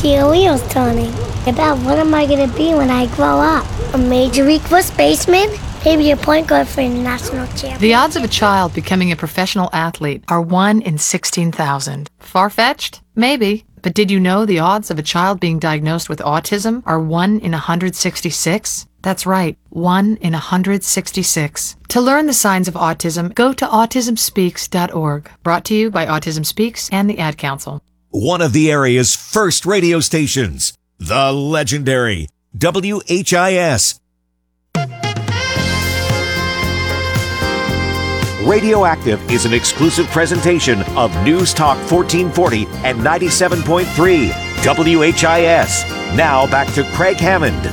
see your wheels turning. Dad, what am I going to be when I grow up? A Major League First baseman? Maybe a point guard for a national champion. The odds of a child becoming a professional athlete are 1 in 16,000. Far-fetched? Maybe. But did you know the odds of a child being diagnosed with autism are 1 in 166? That's right, 1 in 166. To learn the signs of autism, go to autismspeaks.org. Brought to you by Autism Speaks and the Ad Council. One of the area's first radio stations, the legendary WHIS. Radioactive is an exclusive presentation of News Talk 1440 and 97.3 WHIS. Now back to Craig Hammond.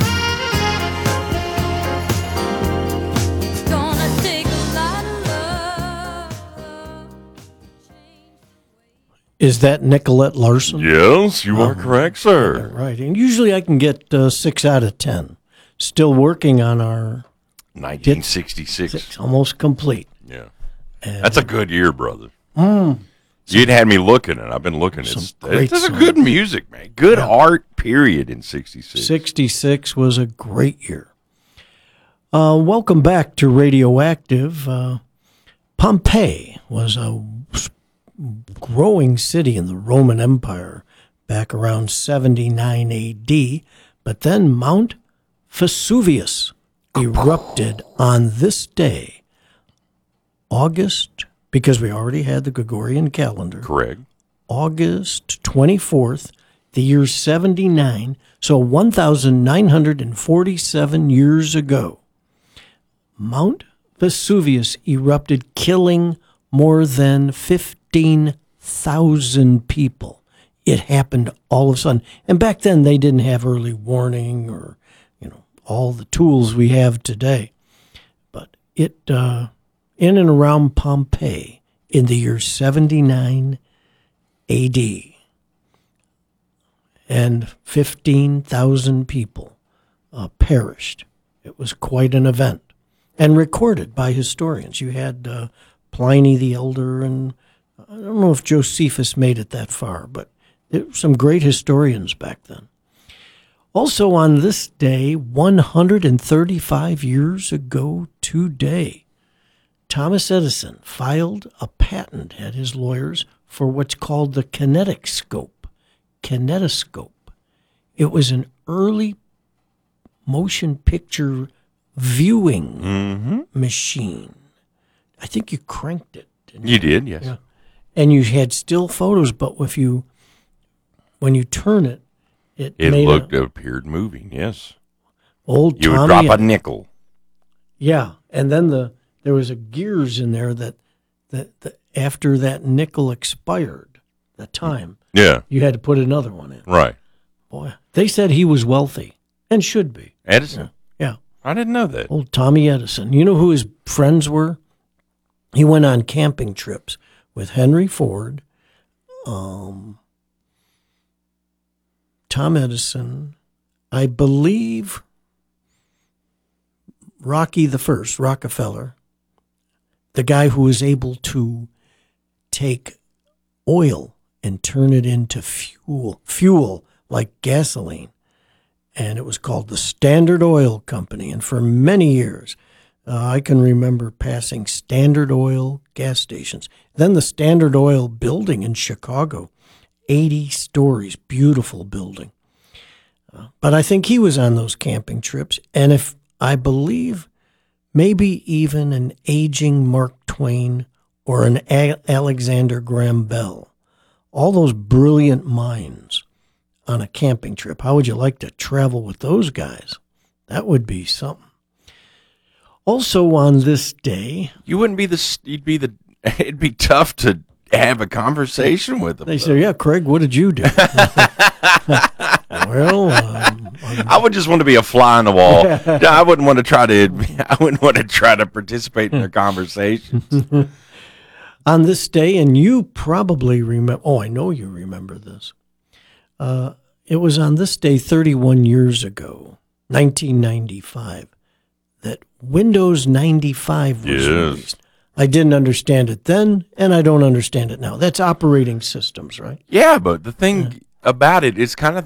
Is that Nicolette Larson? Yes, you are correct, sir. Right. And usually I can get 6 out of 10. Still working on our 1966. Almost complete. Yeah. And that's a good year, brother. You'd had me looking, and I've been looking. It's a good music, man. Good art, period, in 66. 66 was a great year. Welcome back to Radioactive. Pompeii was a growing city in the Roman Empire back around 79 AD, but then Mount Vesuvius erupted on this day, August, because we already had the Gregorian calendar. Correct. August 24th, the year 79, so 1,947 years ago. Mount Vesuvius erupted, killing more than 15,000 people. It happened all of a sudden. And back then, they didn't have early warning or, all the tools we have today. But it... in and around Pompeii in the year 79 AD. And 15,000 people perished. It was quite an event. And recorded by historians. You had Pliny the Elder, and I don't know if Josephus made it that far, but there were some great historians back then. Also on this day, 135 years ago today, Thomas Edison filed a patent at his lawyers for what's called the kinetoscope. It was an early motion picture viewing machine. I think you cranked it. You did, yes. Yeah. And you had still photos, but when you turn it, it appeared moving, yes. You would drop a nickel. Yeah, and then there was a gears in there that after that nickel expired, the time, you had to put another one in. Right. Boy, they said he was wealthy and should be. Edison? Yeah. I didn't know that. Old Tommy Edison. You know who his friends were? He went on camping trips with Henry Ford, Tom Edison, I believe Rockefeller, the guy who was able to take oil and turn it into fuel like gasoline. And it was called the Standard Oil Company. And for many years, I can remember passing Standard Oil gas stations. Then the Standard Oil building in Chicago, 80 stories, beautiful building. But I think he was on those camping trips. And if I believe maybe even an aging Mark Twain or an Alexander Graham Bell, all those brilliant minds on a camping trip. How would you like to travel with those guys? That would be something. Also on this day, it'd be tough to have a conversation with them. They say, "Yeah, Craig, what did you do?" Well, I would just want to be a fly on the wall. I wouldn't want to try to participate in their conversations. On this day, and you probably remember. Oh, I know you remember this. It was on this day 31 years ago, 1995, that Windows 95 was released. I didn't understand it then, and I don't understand it now. That's operating systems, right? Yeah, but the thing about it is kind of